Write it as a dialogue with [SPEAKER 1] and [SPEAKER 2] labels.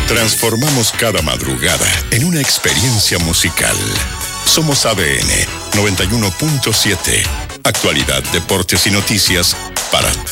[SPEAKER 1] Transformamos cada madrugada en una experiencia musical. Somos ADN 91.7. Actualidad, deportes y noticias para